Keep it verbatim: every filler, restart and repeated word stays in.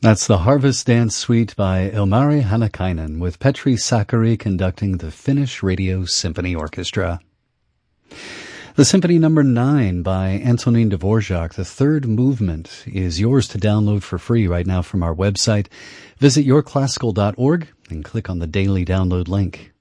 That's the Harvest Dance Suite by Ilmari Hanakainen, with Petri Sakari conducting the Finnish Radio Symphony Orchestra. The Symphony Number nine by Antonin Dvorak, the third movement, is yours to download for free right now from our website. Visit your classical dot org and click on the daily download link.